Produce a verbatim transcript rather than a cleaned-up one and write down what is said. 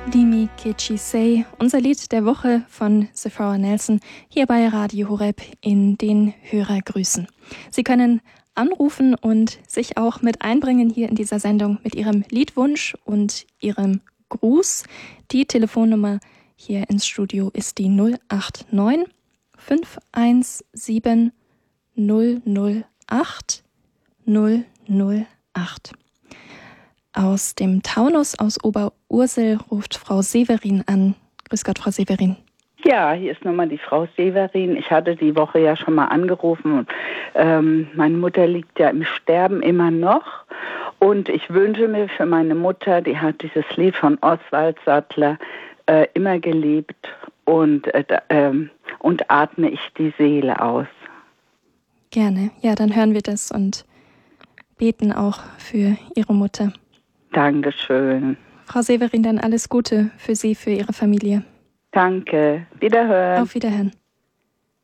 Dimi Kechi Say, unser Lied der Woche von Sephora Nelson, hier bei Radio Horeb in den Hörergrüßen. Sie können anrufen und sich auch mit einbringen hier in dieser Sendung mit Ihrem Liedwunsch und Ihrem Gruß. Die Telefonnummer hier ins Studio ist die null acht neun fünf eins sieben null null acht null null acht. Aus dem Taunus aus Oberursel ruft Frau Severin an. Grüß Gott, Frau Severin. Ja, hier ist nochmal die Frau Severin. Ich hatte die Woche ja schon mal angerufen. Und, ähm, meine Mutter liegt ja im Sterben immer noch. Und ich wünsche mir für meine Mutter, die hat dieses Lied von Oswald Sattler äh, immer geliebt. Und, äh, äh, und atme ich die Seele aus. Gerne. Ja, dann hören wir das und beten auch für Ihre Mutter. Dankeschön. Frau Severin, dann alles Gute für Sie, für Ihre Familie. Danke. Wiederhören. Auf Wiederhören.